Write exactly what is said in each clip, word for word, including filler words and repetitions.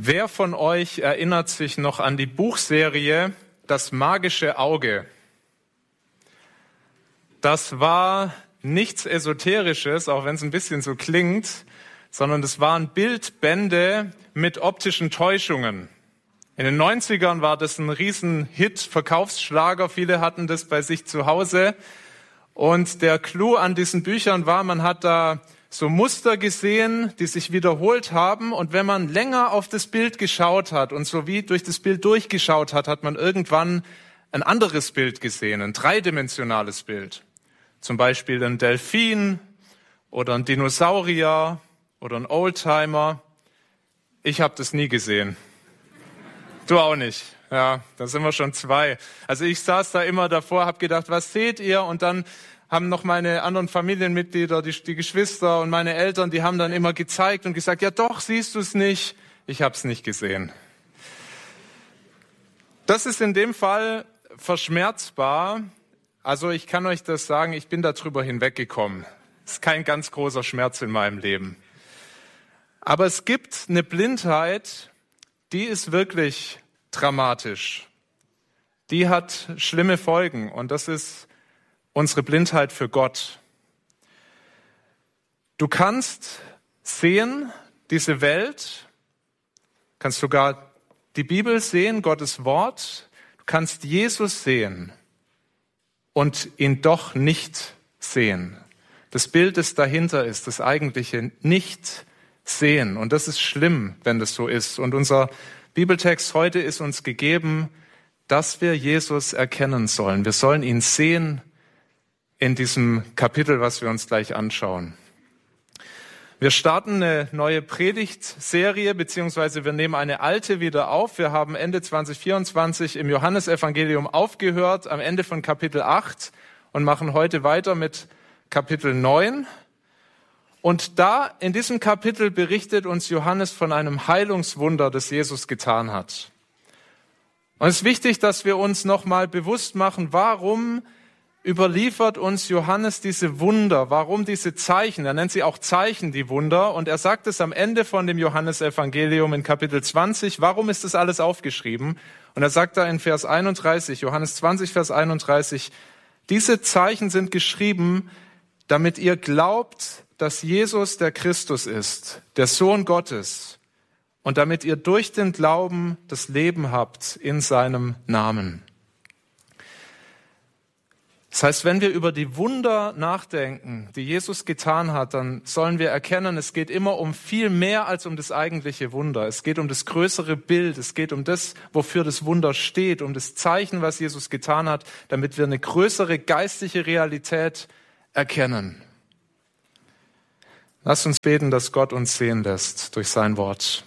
Wer von euch erinnert sich noch an die Buchserie Das magische Auge? Das war nichts Esoterisches, auch wenn es ein bisschen so klingt, sondern das waren Bildbände mit optischen Täuschungen. In den neunzigern war das ein Riesenhit, Verkaufsschlager, viele hatten das bei sich zu Hause. Und der Clou an diesen Büchern war, man hat da so Muster gesehen, die sich wiederholt haben. Und wenn man länger auf das Bild geschaut hat und so wie durch das Bild durchgeschaut hat, hat man irgendwann ein anderes Bild gesehen, ein dreidimensionales Bild. Zum Beispiel ein Delfin oder ein Dinosaurier oder ein Oldtimer. Ich habe das nie gesehen. Du auch nicht. Ja, da sind wir schon zwei. Also ich saß da immer davor, habe gedacht, was seht ihr? Und dann haben noch meine anderen Familienmitglieder, die, die Geschwister und meine Eltern, die haben dann immer gezeigt und gesagt, ja doch, siehst du es nicht? Ich habe es nicht gesehen. Das ist in dem Fall verschmerzbar. Also ich kann euch das sagen, ich bin darüber hinweggekommen. Es ist kein ganz großer Schmerz in meinem Leben. Aber es gibt eine Blindheit, die ist wirklich dramatisch. Die hat schlimme Folgen und das ist unsere Blindheit für Gott. Du kannst sehen, diese Welt, kannst sogar die Bibel sehen, Gottes Wort, du kannst Jesus sehen und ihn doch nicht sehen. Das Bild, das dahinter ist, das eigentliche nicht sehen. Und das ist schlimm, wenn das so ist. Und unser Bibeltext heute ist uns gegeben, dass wir Jesus erkennen sollen. Wir sollen ihn sehen in diesem Kapitel, was wir uns gleich anschauen. Wir starten eine neue Predigtserie, beziehungsweise wir nehmen eine alte wieder auf. Wir haben Ende zwanzig vierundzwanzig im Johannesevangelium aufgehört, am Ende von Kapitel acht und machen heute weiter mit Kapitel neun. Und da, in diesem Kapitel, berichtet uns Johannes von einem Heilungswunder, das Jesus getan hat. Und es ist wichtig, dass wir uns nochmal bewusst machen, warum überliefert uns Johannes diese Wunder, warum diese Zeichen, er nennt sie auch Zeichen, die Wunder, und er sagt es am Ende von dem Johannesevangelium in Kapitel zwanzig, warum ist das alles aufgeschrieben? Und er sagt da in Vers einunddreißig, Johannes zwanzig, Vers einunddreißig, diese Zeichen sind geschrieben, damit ihr glaubt, dass Jesus der Christus ist, der Sohn Gottes, und damit ihr durch den Glauben das Leben habt in seinem Namen. Das heißt, wenn wir über die Wunder nachdenken, die Jesus getan hat, dann sollen wir erkennen, es geht immer um viel mehr als um das eigentliche Wunder. Es geht um das größere Bild, es geht um das, wofür das Wunder steht, um das Zeichen, was Jesus getan hat, damit wir eine größere geistliche Realität erkennen. Lasst uns beten, dass Gott uns sehen lässt durch sein Wort.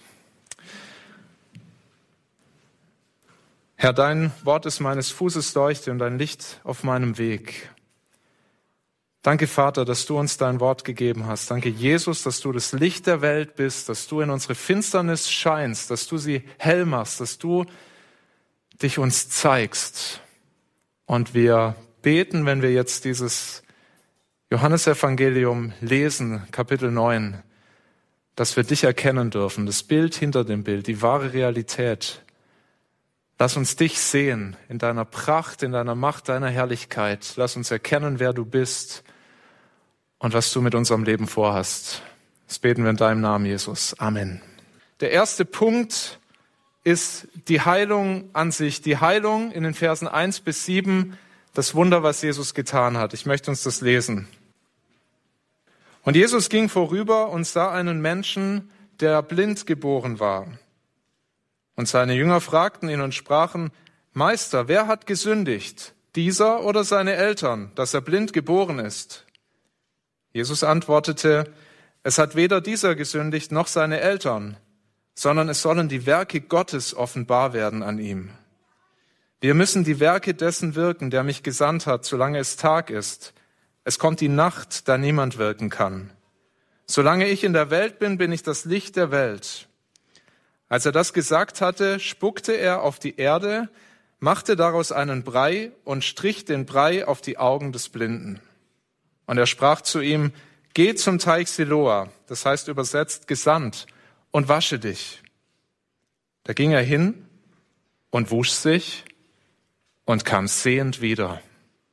Herr, dein Wort ist meines Fußes Leuchte und ein Licht auf meinem Weg. Danke, Vater, dass du uns dein Wort gegeben hast. Danke, Jesus, dass du das Licht der Welt bist, dass du in unsere Finsternis scheinst, dass du sie hell machst, dass du dich uns zeigst. Und wir beten, wenn wir jetzt dieses Johannesevangelium lesen, Kapitel neun, dass wir dich erkennen dürfen, das Bild hinter dem Bild, die wahre Realität. Lass uns dich sehen in deiner Pracht, in deiner Macht, deiner Herrlichkeit. Lass uns erkennen, wer du bist und was du mit unserem Leben vorhast. Das beten wir in deinem Namen, Jesus. Amen. Der erste Punkt ist die Heilung an sich. Die Heilung in den Versen eins bis sieben, das Wunder, was Jesus getan hat. Ich möchte uns das lesen. Und Jesus ging vorüber und sah einen Menschen, der blind geboren war. Und seine Jünger fragten ihn und sprachen, Meister, wer hat gesündigt, dieser oder seine Eltern, dass er blind geboren ist? Jesus antwortete, es hat weder dieser gesündigt noch seine Eltern, sondern es sollen die Werke Gottes offenbar werden an ihm. Wir müssen die Werke dessen wirken, der mich gesandt hat, solange es Tag ist. Es kommt die Nacht, da niemand wirken kann. Solange ich in der Welt bin, bin ich das Licht der Welt. Als er das gesagt hatte, spuckte er auf die Erde, machte daraus einen Brei und strich den Brei auf die Augen des Blinden. Und er sprach zu ihm, geh zum Teich Siloa, das heißt übersetzt gesandt, und wasche dich. Da ging er hin und wusch sich und kam sehend wieder.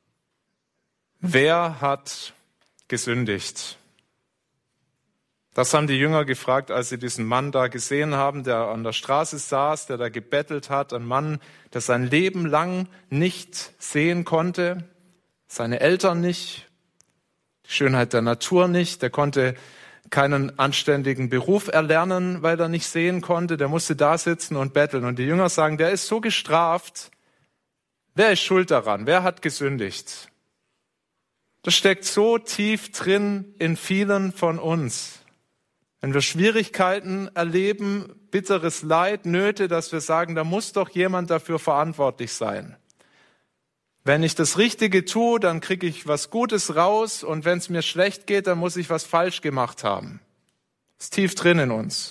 Wer hat gesündigt? Das haben die Jünger gefragt, als sie diesen Mann da gesehen haben, der an der Straße saß, der da gebettelt hat. Ein Mann, der sein Leben lang nicht sehen konnte, seine Eltern nicht, die Schönheit der Natur nicht. Der konnte keinen anständigen Beruf erlernen, weil er nicht sehen konnte. Der musste da sitzen und betteln. Und die Jünger sagen, der ist so gestraft. Wer ist schuld daran? Wer hat gesündigt? Das steckt so tief drin in vielen von uns. Wenn wir Schwierigkeiten erleben, bitteres Leid, Nöte, dass wir sagen, da muss doch jemand dafür verantwortlich sein. Wenn ich das Richtige tue, dann kriege ich was Gutes raus und wenn es mir schlecht geht, dann muss ich was falsch gemacht haben. Das ist tief drin in uns.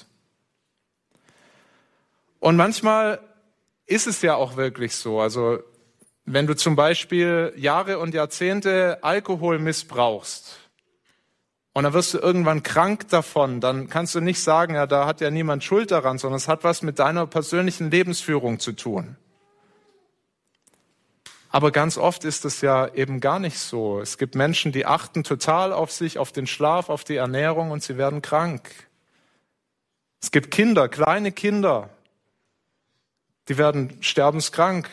Und manchmal ist es ja auch wirklich so. Also wenn du zum Beispiel Jahre und Jahrzehnte Alkohol missbrauchst, und dann wirst du irgendwann krank davon, dann kannst du nicht sagen, ja, da hat ja niemand Schuld daran, sondern es hat was mit deiner persönlichen Lebensführung zu tun. Aber ganz oft ist es ja eben gar nicht so. Es gibt Menschen, die achten total auf sich, auf den Schlaf, auf die Ernährung und sie werden krank. Es gibt Kinder, kleine Kinder, die werden sterbenskrank.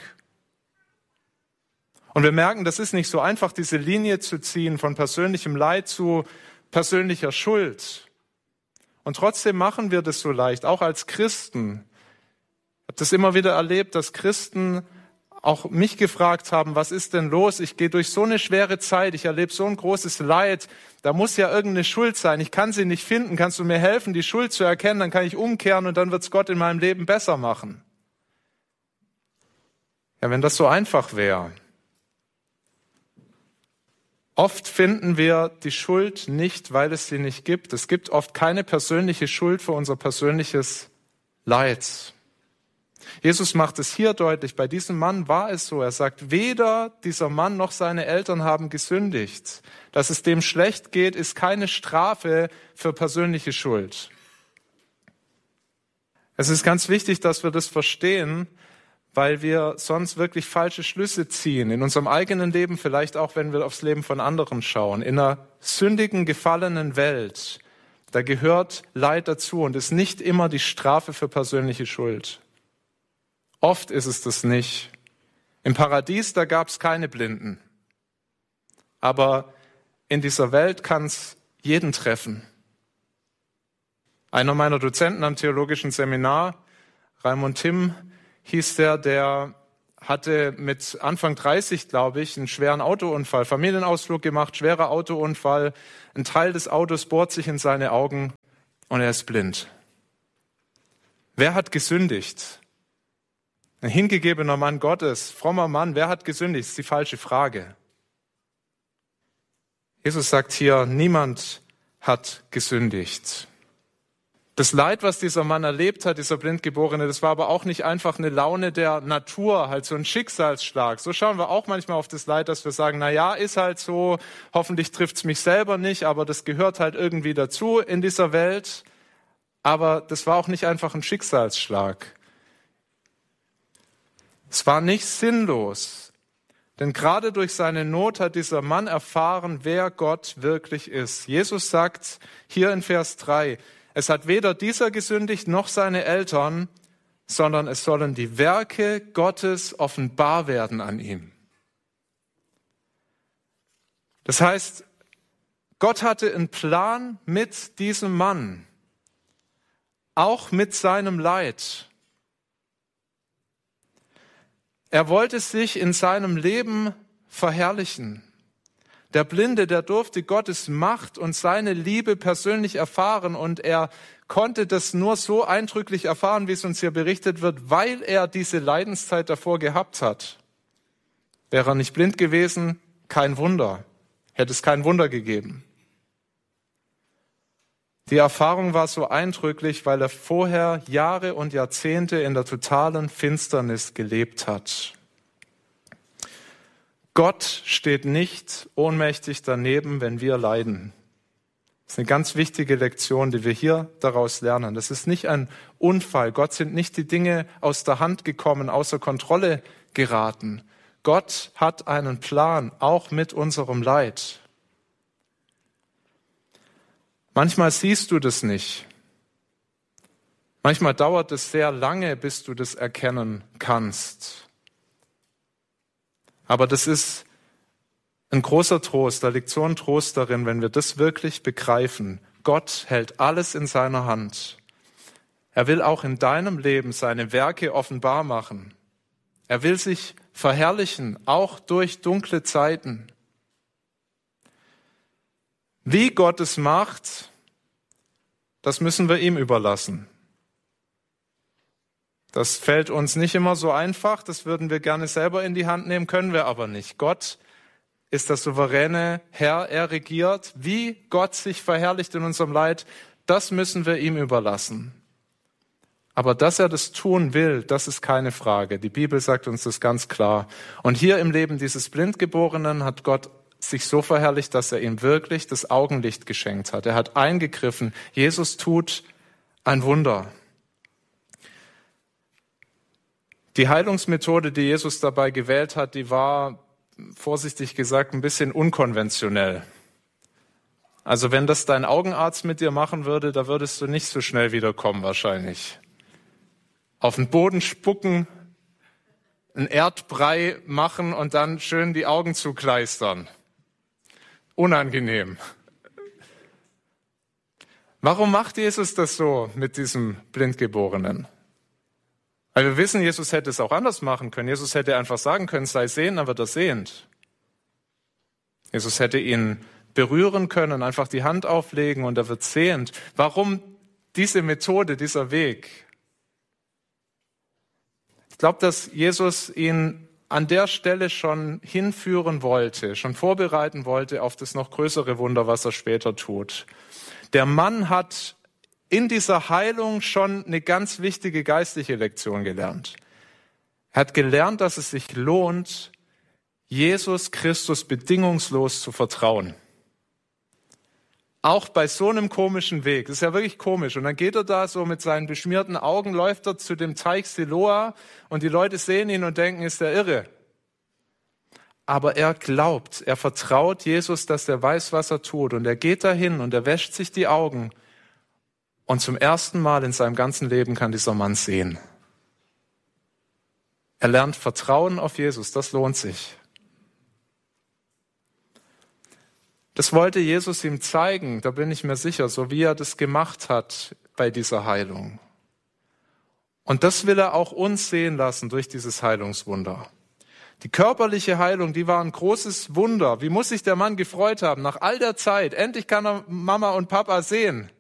Und wir merken, das ist nicht so einfach, diese Linie zu ziehen von persönlichem Leid zu persönlicher Schuld. Und trotzdem machen wir das so leicht, auch als Christen. Ich habe das immer wieder erlebt, dass Christen auch mich gefragt haben, was ist denn los? Ich gehe durch so eine schwere Zeit, ich erlebe so ein großes Leid, da muss ja irgendeine Schuld sein. Ich kann sie nicht finden, kannst du mir helfen, die Schuld zu erkennen? Dann kann ich umkehren und dann wird es Gott in meinem Leben besser machen. Ja, wenn das so einfach wäre. Oft finden wir die Schuld nicht, weil es sie nicht gibt. Es gibt oft keine persönliche Schuld für unser persönliches Leid. Jesus macht es hier deutlich. Bei diesem Mann war es so. Er sagt, weder dieser Mann noch seine Eltern haben gesündigt. Dass es dem schlecht geht, ist keine Strafe für persönliche Schuld. Es ist ganz wichtig, dass wir das verstehen, weil wir sonst wirklich falsche Schlüsse ziehen. In unserem eigenen Leben, vielleicht auch, wenn wir aufs Leben von anderen schauen. In einer sündigen, gefallenen Welt, da gehört Leid dazu und ist nicht immer die Strafe für persönliche Schuld. Oft ist es das nicht. Im Paradies, da gab es keine Blinden. Aber in dieser Welt kann es jeden treffen. Einer meiner Dozenten am theologischen Seminar, Raimund Timm, hieß der, der hatte mit Anfang dreißig, glaube ich, einen schweren Autounfall, Familienausflug gemacht, schwerer Autounfall. Ein Teil des Autos bohrt sich in seine Augen und er ist blind. Wer hat gesündigt? Ein hingegebener Mann Gottes, frommer Mann, wer hat gesündigt? Das ist die falsche Frage. Jesus sagt hier, niemand hat gesündigt. Das Leid, was dieser Mann erlebt hat, dieser Blindgeborene, das war aber auch nicht einfach eine Laune der Natur, halt so ein Schicksalsschlag. So schauen wir auch manchmal auf das Leid, dass wir sagen, na ja, ist halt so, hoffentlich trifft's mich selber nicht, aber das gehört halt irgendwie dazu in dieser Welt. Aber das war auch nicht einfach ein Schicksalsschlag. Es war nicht sinnlos, denn gerade durch seine Not hat dieser Mann erfahren, wer Gott wirklich ist. Jesus sagt hier in Vers drei, es hat weder dieser gesündigt noch seine Eltern, sondern es sollen die Werke Gottes offenbar werden an ihm. Das heißt, Gott hatte einen Plan mit diesem Mann, auch mit seinem Leid. Er wollte sich in seinem Leben verherrlichen. Der Blinde, der durfte Gottes Macht und seine Liebe persönlich erfahren und er konnte das nur so eindrücklich erfahren, wie es uns hier berichtet wird, weil er diese Leidenszeit davor gehabt hat. Wäre er nicht blind gewesen, kein Wunder, hätte es kein Wunder gegeben. Die Erfahrung war so eindrücklich, weil er vorher Jahre und Jahrzehnte in der totalen Finsternis gelebt hat. Gott steht nicht ohnmächtig daneben, wenn wir leiden. Das ist eine ganz wichtige Lektion, die wir hier daraus lernen. Das ist nicht ein Unfall. Gott sind nicht die Dinge aus der Hand gekommen, außer Kontrolle geraten. Gott hat einen Plan, auch mit unserem Leid. Manchmal siehst du das nicht. Manchmal dauert es sehr lange, bis du das erkennen kannst. Aber das ist ein großer Trost, da liegt so ein Trost darin, wenn wir das wirklich begreifen. Gott hält alles in seiner Hand. Er will auch in deinem Leben seine Werke offenbar machen. Er will sich verherrlichen, auch durch dunkle Zeiten. Wie Gott es macht, das müssen wir ihm überlassen. Das fällt uns nicht immer so einfach, das würden wir gerne selber in die Hand nehmen, können wir aber nicht. Gott ist der souveräne Herr, er regiert. Wie Gott sich verherrlicht in unserem Leid, das müssen wir ihm überlassen. Aber dass er das tun will, das ist keine Frage. Die Bibel sagt uns das ganz klar. Und hier im Leben dieses Blindgeborenen hat Gott sich so verherrlicht, dass er ihm wirklich das Augenlicht geschenkt hat. Er hat eingegriffen. Jesus tut ein Wunder. Die Heilungsmethode, die Jesus dabei gewählt hat, die war, vorsichtig gesagt, ein bisschen unkonventionell. Also wenn das dein Augenarzt mit dir machen würde, da würdest du nicht so schnell wiederkommen wahrscheinlich. Auf den Boden spucken, einen Erdbrei machen und dann schön die Augen zukleistern. Unangenehm. Warum macht Jesus das so mit diesem Blindgeborenen? Weil wir wissen, Jesus hätte es auch anders machen können. Jesus hätte einfach sagen können, sei sehend, dann wird er sehend. Jesus hätte ihn berühren können, einfach die Hand auflegen und er wird sehend. Warum diese Methode, dieser Weg? Ich glaube, dass Jesus ihn an der Stelle schon hinführen wollte, schon vorbereiten wollte auf das noch größere Wunder, was er später tut. Der Mann hat in dieser Heilung schon eine ganz wichtige geistliche Lektion gelernt. Er hat gelernt, dass es sich lohnt, Jesus Christus bedingungslos zu vertrauen. Auch bei so einem komischen Weg. Das ist ja wirklich komisch. Und dann geht er da so mit seinen beschmierten Augen, läuft er zu dem Teich Siloa und die Leute sehen ihn und denken, ist der irre. Aber er glaubt, er vertraut Jesus, dass er weiß, was er tut. Und er geht dahin und er wäscht sich die Augen. Und zum ersten Mal in seinem ganzen Leben kann dieser Mann sehen. Er lernt Vertrauen auf Jesus, das lohnt sich. Das wollte Jesus ihm zeigen, da bin ich mir sicher, so wie er das gemacht hat bei dieser Heilung. Und das will er auch uns sehen lassen durch dieses Heilungswunder. Die körperliche Heilung, die war ein großes Wunder. Wie muss sich der Mann gefreut haben nach all der Zeit? Endlich kann er Mama und Papa sehen.